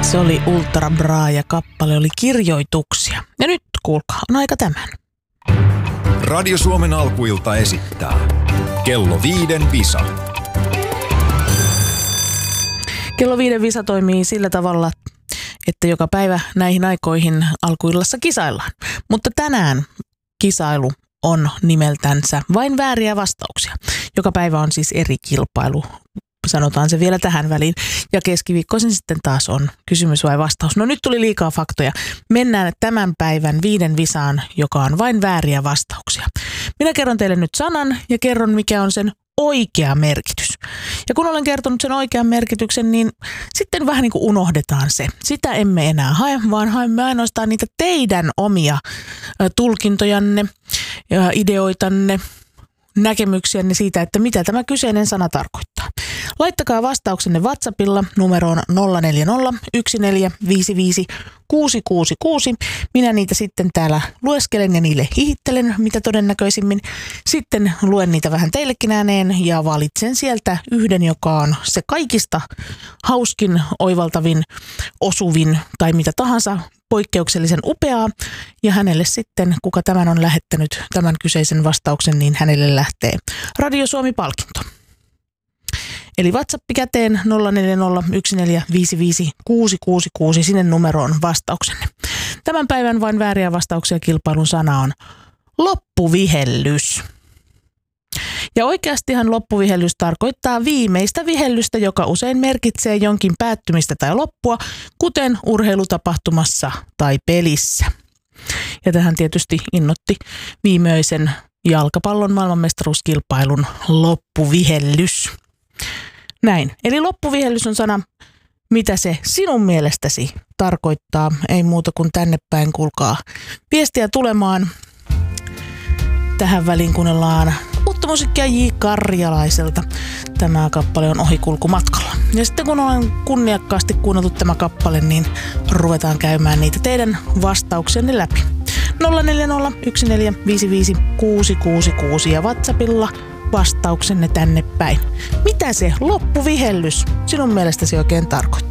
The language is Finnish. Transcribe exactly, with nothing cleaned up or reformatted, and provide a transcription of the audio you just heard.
Se oli Ultra Bra ja kappale oli Kirjoituksia. Ja nyt kuulkaa, on aika tämän. Radio Suomen alkuilta esittää Kello viiden visa. Kello viiden visa toimii sillä tavalla, että joka päivä näihin aikoihin alkuillassa kisaillaan. Mutta tänään kisailu on nimeltänsä vain vääriä vastauksia. Joka päivä on siis eri kilpailu. Sanotaan se vielä tähän väliin. Ja keskiviikkoisin sitten taas on kysymys vai vastaus. No nyt tuli liikaa faktoja. Mennään tämän päivän viiden visaan, joka on vain vääriä vastauksia. Minä kerron teille nyt sanan ja kerron, mikä on sen oikea merkitys. Ja kun olen kertonut sen oikean merkityksen, niin sitten vähän niin kuin unohdetaan se. Sitä emme enää hae, vaan haemme ainoastaan niitä teidän omia tulkintojanne ja ideoitanne, näkemyksiänne siitä, että mitä tämä kyseinen sana tarkoittaa. Laittakaa vastauksenne WhatsAppilla numeroon nolla neljä nolla yksi neljä viisi viisi kuusi kuusi kuusi. Minä niitä sitten täällä lueskelen ja niille hihittelen, mitä todennäköisimmin. Sitten luen niitä vähän teillekin ääneen ja valitsen sieltä yhden, joka on se kaikista hauskin, oivaltavin, osuvin tai mitä tahansa poikkeuksellisen upeaa. Ja hänelle sitten, kuka tämän on lähettänyt, tämän kyseisen vastauksen, niin hänelle lähtee Radio Suomi-palkinto. Eli WhatsApp käteen nolla neljä nolla yksi neljä viisi viisi kuusi kuusi kuusi, sinne numeroon vastauksenne. Tämän päivän vain vääriä vastauksia kilpailun sana on loppuvihellys. Ja oikeastihan loppuvihellys tarkoittaa viimeistä vihellystä, joka usein merkitsee jonkin päättymistä tai loppua, kuten urheilutapahtumassa tai pelissä. Ja tähän tietysti innotti viimeisen jalkapallon maailmanmestaruuskilpailun loppuvihellys. Näin. Eli loppuvihellys on sana, mitä se sinun mielestäsi tarkoittaa. Ei muuta kuin tänne päin, kuulkaa viestiä tulemaan. Tähän väliin kuunnellaan uutta musiikkia J. Karjalaiselta. Tämä kappale on Ohikulkumatkalla. Ja sitten kun olen kunniakkaasti kuunneltu tämä kappale, niin ruvetaan käymään niitä teidän vastauksenne läpi. nolla neljä nolla yksi neljä viisi viisi kuusi kuusi kuusi ja WhatsAppilla vastauksenne tänne päin. Mitä se loppuvihellys sinun mielestäsi oikein tarkoittaa?